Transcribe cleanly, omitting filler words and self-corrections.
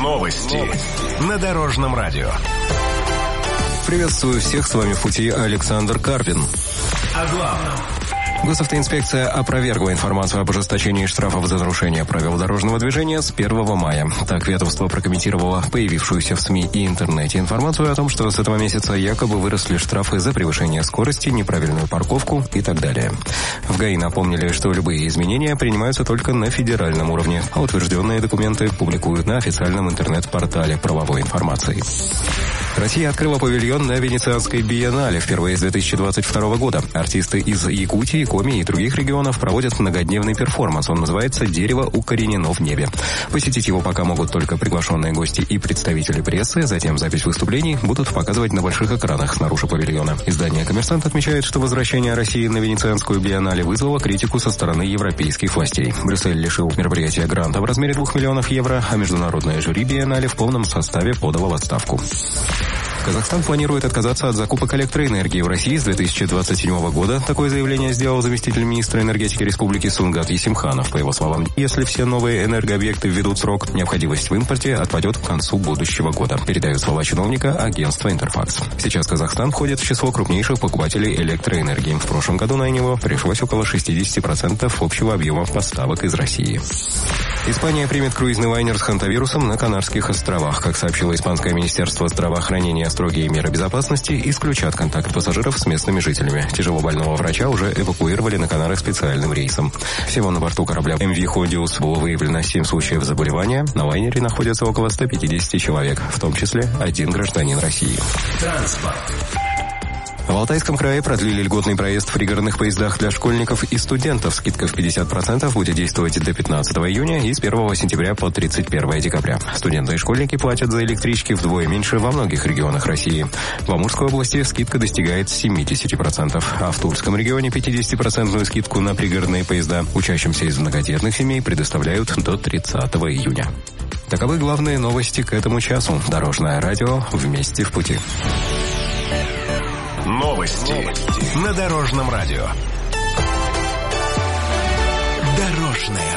Новости на Дорожном радио. Приветствую всех, с вами в пути Александр Карпин. О главном. Госавтоинспекция опровергла информацию об ужесточении штрафов за нарушение правил дорожного движения с 1 мая. Так, ведомство прокомментировало появившуюся в СМИ и интернете информацию о том, что с этого месяца якобы выросли штрафы за превышение скорости, неправильную парковку и так далее. В ГАИ напомнили, что любые изменения принимаются только на федеральном уровне, а утвержденные документы публикуют на официальном интернет-портале правовой информации. Россия открыла павильон на Венецианской биеннале впервые с 2022 года. Артисты из Якутии, Коми и других регионов проводят многодневный перформанс. Он называется «Дерево укоренено в небе». Посетить его пока могут только приглашенные гости и представители прессы. Затем запись выступлений будут показывать на больших экранах снаружи павильона. Издание «Коммерсант» отмечает, что возвращение России на Венецианскую биеннале вызвало критику со стороны европейских властей. Брюссель лишил мероприятия гранта в размере 2 миллионов евро, а международное жюри биеннале в полном составе подало в отставку. Казахстан планирует отказаться от закупок электроэнергии в России с 2027 года. Такое заявление сделал заместитель министра энергетики республики Сунгат Есимханов. По его словам, если все новые энергообъекты введут срок, необходимость в импорте отпадет к концу будущего года, передает слова чиновника агентства «Интерфакс». Сейчас Казахстан входит в число крупнейших покупателей электроэнергии. В прошлом году на него пришлось около 60% общего объема поставок из России. Испания примет круизный лайнер с хантавирусом на Канарских островах. Как сообщило испанское министерство здравоохранения, строгие меры безопасности исключат контакт пассажиров с местными жителями. Тяжело больного врача уже эвакуировали на Канары специальным рейсом. Всего на борту корабля MV Ходиус было выявлено 7 случаев заболевания. На лайнере находится около 150 человек, в том числе 1 гражданин России. Транспорт. В Алтайском крае продлили льготный проезд в пригородных поездах для школьников и студентов. Скидка в 50% будет действовать до 15 июня и с 1 сентября по 31 декабря. Студенты и школьники платят за электрички вдвое меньше во многих регионах России. В Амурской области скидка достигает 70%, а в Тульском регионе 50% скидку на пригородные поезда учащимся из многодетных семей предоставляют до 30 июня. Таковы главные новости к этому часу. Дорожное радио «Вместе в пути». Новости на Дорожном радио. Дорожное